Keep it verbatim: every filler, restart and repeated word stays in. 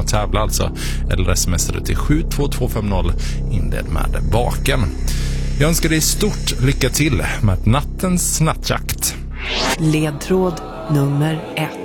och tävla alltså. Eller smsar du till sju två två fem noll, inled med Vaken. Jag önskar dig stort lycka till med nattens nattjakt. Ledtråd nummer ett.